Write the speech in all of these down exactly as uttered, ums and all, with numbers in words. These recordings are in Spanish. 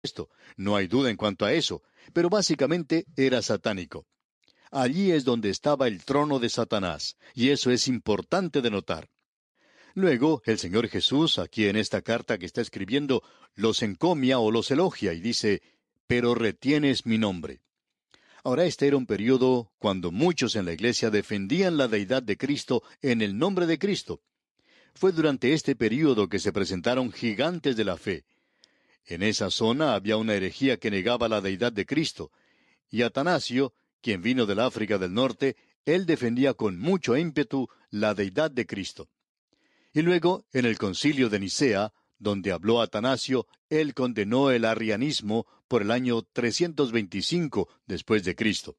esto. No hay duda en cuanto a eso, pero básicamente era satánico. Allí es donde estaba el trono de Satanás, y eso es importante de notar. Luego, el Señor Jesús, aquí en esta carta que está escribiendo, los encomia o los elogia y dice, pero retienes mi nombre. Ahora, este era un periodo cuando muchos en la iglesia defendían la deidad de Cristo en el nombre de Cristo. Fue durante este período que se presentaron gigantes de la fe. En esa zona había una herejía que negaba la deidad de Cristo, y Atanasio, quien vino del África del Norte, él defendía con mucho ímpetu la deidad de Cristo. Y luego, en el concilio de Nicea, donde habló Atanasio, él condenó el arrianismo por el año trescientos veinticinco después de Cristo.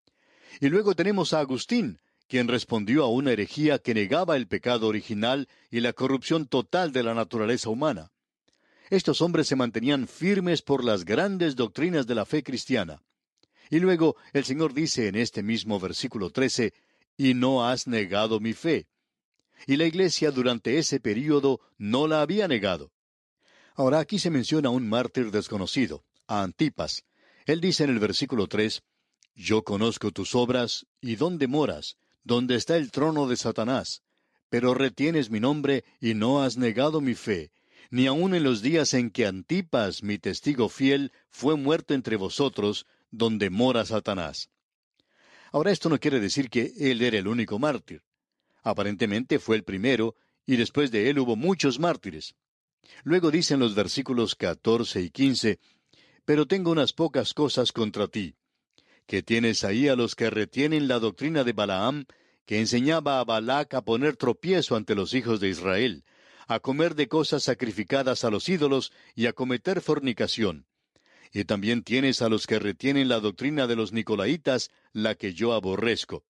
Y luego tenemos a Agustín, quien respondió a una herejía que negaba el pecado original y la corrupción total de la naturaleza humana. Estos hombres se mantenían firmes por las grandes doctrinas de la fe cristiana. Y luego el Señor dice en este mismo versículo trece, «Y no has negado mi fe». Y la iglesia durante ese período no la había negado. Ahora aquí se menciona un mártir desconocido, a Antipas. Él dice en el versículo tres, «Yo conozco tus obras y dónde moras, donde está el trono de Satanás, pero retienes mi nombre y no has negado mi fe, ni aun en los días en que Antipas, mi testigo fiel, fue muerto entre vosotros, donde mora Satanás». Ahora esto no quiere decir que él era el único mártir. Aparentemente fue el primero, y después de él hubo muchos mártires. Luego dicen los versículos catorce y quince, «Pero tengo unas pocas cosas contra ti, que tienes ahí a los que retienen la doctrina de Balaam, que enseñaba a Balac a poner tropiezo ante los hijos de Israel, a comer de cosas sacrificadas a los ídolos y a cometer fornicación. Y también tienes a los que retienen la doctrina de los Nicolaitas, la que yo aborrezco».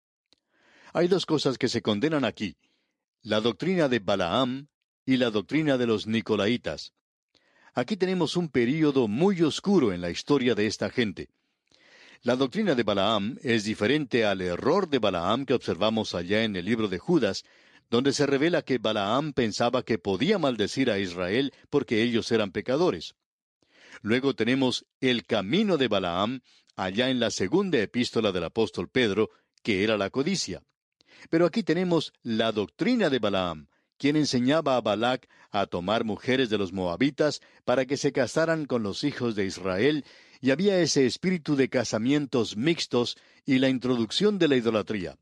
Hay dos cosas que se condenan aquí, la doctrina de Balaam y la doctrina de los Nicolaitas. Aquí tenemos un período muy oscuro en la historia de esta gente. La doctrina de Balaam es diferente al error de Balaam que observamos allá en el libro de Judas, donde se revela que Balaam pensaba que podía maldecir a Israel porque ellos eran pecadores. Luego tenemos el camino de Balaam, allá en la segunda epístola del apóstol Pedro, que era la codicia. Pero aquí tenemos la doctrina de Balaam, quien enseñaba a Balac a tomar mujeres de los moabitas para que se casaran con los hijos de Israel, y había ese espíritu de casamientos mixtos y la introducción de la idolatría.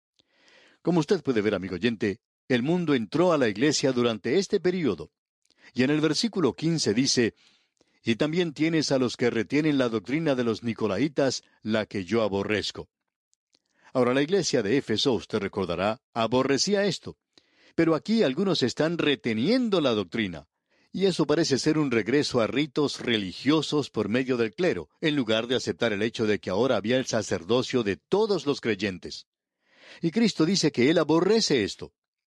Como usted puede ver, amigo oyente, el mundo entró a la iglesia durante este período. Y en el versículo quince dice, «Y también tienes a los que retienen la doctrina de los Nicolaitas, la que yo aborrezco». Ahora, la iglesia de Éfeso, usted recordará, aborrecía esto. Pero aquí algunos están reteniendo la doctrina. Y eso parece ser un regreso a ritos religiosos por medio del clero, en lugar de aceptar el hecho de que ahora había el sacerdocio de todos los creyentes. Y Cristo dice que Él aborrece esto.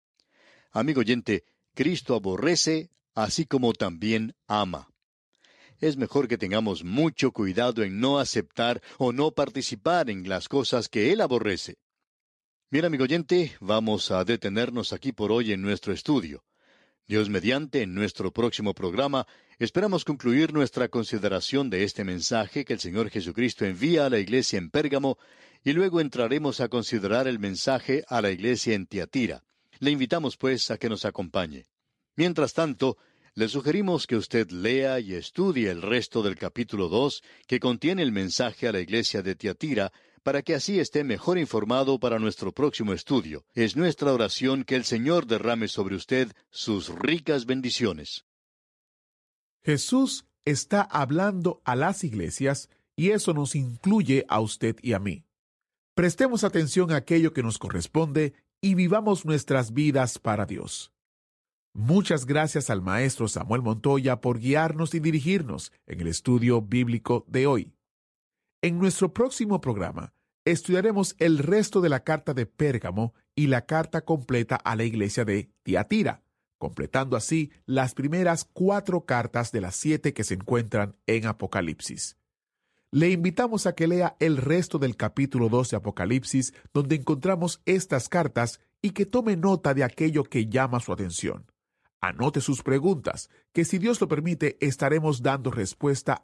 Amigo oyente, Cristo aborrece, así como también ama. Es mejor que tengamos mucho cuidado en no aceptar o no participar en las cosas que Él aborrece. Bien, amigo oyente, vamos a detenernos aquí por hoy en nuestro estudio. Dios mediante, en nuestro próximo programa, esperamos concluir nuestra consideración de este mensaje que el Señor Jesucristo envía a la iglesia en Pérgamo, y luego entraremos a considerar el mensaje a la iglesia en Tiatira. Le invitamos, pues, a que nos acompañe. Mientras tanto, le sugerimos que usted lea y estudie el resto del capítulo dos, que contiene el mensaje a la iglesia de Tiatira, para que así esté mejor informado para nuestro próximo estudio. Es nuestra oración que el Señor derrame sobre usted sus ricas bendiciones. Jesús está hablando a las iglesias, y eso nos incluye a usted y a mí. Prestemos atención a aquello que nos corresponde y vivamos nuestras vidas para Dios. Muchas gracias al maestro Samuel Montoya por guiarnos y dirigirnos en el estudio bíblico de hoy. En nuestro próximo programa, estudiaremos el resto de la carta de Pérgamo y la carta completa a la iglesia de Tiatira, completando así las primeras cuatro cartas de las siete que se encuentran en Apocalipsis. Le invitamos a que lea el resto del capítulo dos de Apocalipsis, donde encontramos estas cartas, y que tome nota de aquello que llama su atención. Anote sus preguntas, que si Dios lo permite, estaremos dando respuesta